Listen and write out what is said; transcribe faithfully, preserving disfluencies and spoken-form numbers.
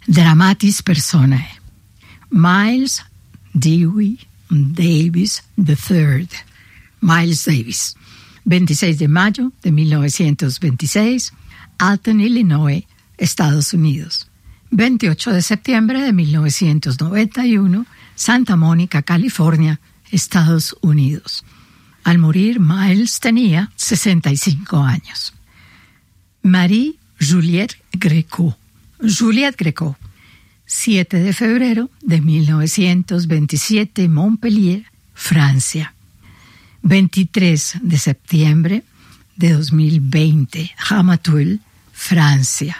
Dramatis Personae. Miles Dewey Davis tercero. Miles Davis. veintiséis de mayo de mil novecientos veintiséis, Alton, Illinois, Estados Unidos. veintiocho de septiembre de mil novecientos noventa y uno, Santa Mónica, California, Estados Unidos. Al morir, Miles tenía sesenta y cinco años. Marie Juliette Greco. Juliette Greco. siete de febrero de mil novecientos veintisiete, Montpellier, Francia. veintitrés de septiembre de dos mil veinte, Ramatuelle, Francia.